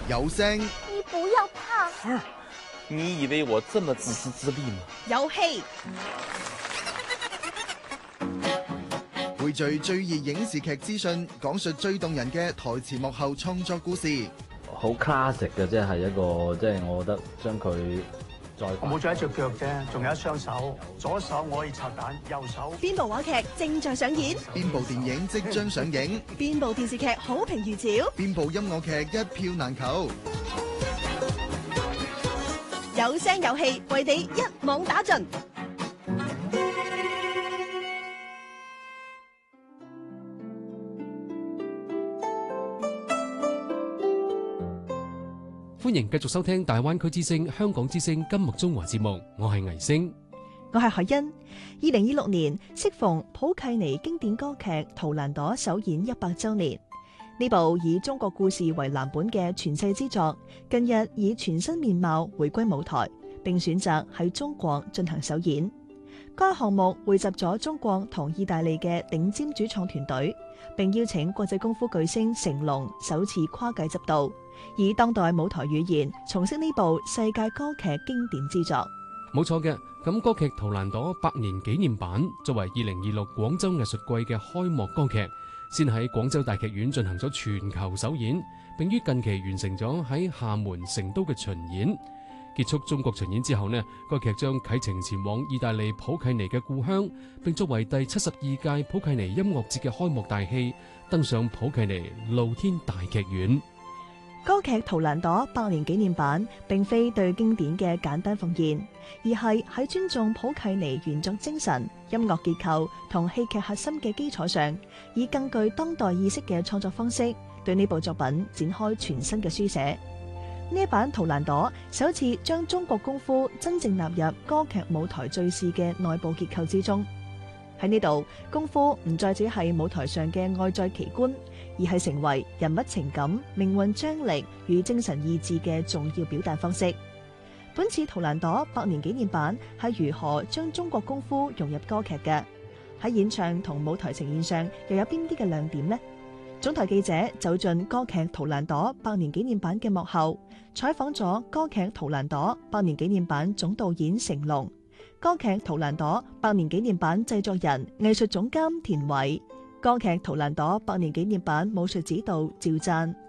有聲， 你不要怕。 你以為我這麼自私自利嗎？ 有戲， 匯聚最熱影視劇資訊，講述最動人嘅台前幕後創作故事。 好 classic 嘅，即係一個，即係我覺得將佢再我冇咗一隻腳啫，仲有一雙手，左手我可以拆彈，右手。 邊部話劇正在上演？ 邊部電影即將上映？ 邊部電視劇好評如潮？ 邊部音樂劇一票難求？ 有聲有戲，為你一網打盡。 歡迎繼續收聽大灣區之聲、香港之聲金麥中華節目，我係倪星， 我係海欣。2026年適逢普契尼經典歌劇《圖蘭朵》首演100週年，呢部以中國故事為藍本嘅傳世之作，近日以全新面貌回歸舞台，並選擇喺中國進行首演。該項目匯集咗中國同意大利嘅頂尖主創團隊，並邀請國際功夫巨星成龍首次跨界執導，以當代舞台語言重飾呢部世界歌劇經典之作。 冇錯嘅。咁歌劇《圖蘭朵》100年紀念版作為2026廣州藝術季嘅開幕歌劇，先喺廣州大劇院進行咗全球首演，並於近期完成咗喺廈門、成都嘅巡演。結束中國巡演之後呢，該劇將啟程前往意大利普契尼嘅故鄉，並作為第72屆普契尼音樂節嘅開幕大戲，登上普契尼露天大劇院。 歌劇《圖蘭朵》100年紀念版並非對經典嘅簡單復現，而係喺尊重普契尼原作精神、音樂結構同戲劇核心嘅基礎上，以更具當代意識嘅創作方式，對呢部作品展開全新嘅書寫。呢一版《圖蘭朵》首次將中國功夫真正納入歌劇舞台敘事嘅內部結構之中。喺呢度，功夫唔再只係舞台上嘅外在奇觀，而係成為人物情感、命運張力與精神意志嘅重要表達方式。本次《圖蘭朵》100年紀念版係如何將中國功夫融入歌劇嘅？喺演唱同舞台呈現上又有邊啲嘅亮點呢？總台記者走進歌劇《圖蘭朵》100年紀念版嘅幕後，採訪咗歌劇《圖蘭朵》100年紀念版總導演成龍、歌劇《圖蘭朵》100年紀念版製作人、藝術總監田偉、歌劇《圖蘭朵》100年紀念版武術指導趙贊。